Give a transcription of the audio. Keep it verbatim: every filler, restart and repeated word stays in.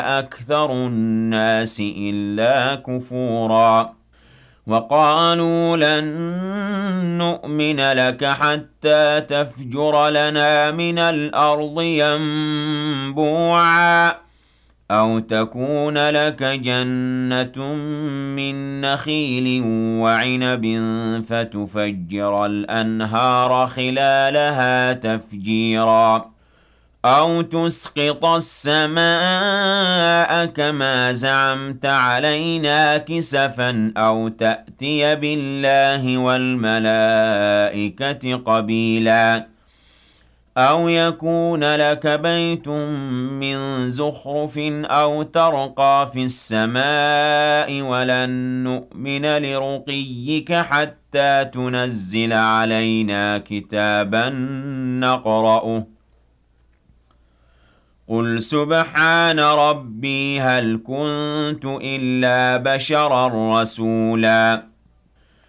أكثر الناس إلا كفورا وقالوا لن نؤمن لك حتى تفجر لنا من الأرض ينبوعا أو تكون لك جنة من نخيل وعنب فتفجر الأنهار خلالها تفجيرا أَوْ تُسْقِطَ السَّمَاءَ كَمَا زَعَمْتَ عَلَيْنَا كِسَفًا أَوْ تَأْتِيَ بِاللَّهِ وَالْمَلَائِكَةِ قَبِيلًا أَوْ يَكُونَ لَكَ بَيْتٌ مِّن زُخْرُفٍ أَوْ تَرْقَىٰ فِي السَّمَاءِ وَلَن نُّؤْمِنَ لِرُقِيِّكَ حَتَّىٰ تُنَزِّلَ عَلَيْنَا كِتَابًا نَّقْرَؤُهُ قُلْ سُبْحَانَ رَبِّي هَلْ كُنتُ إِلَّا بَشَرًا رَّسُولًا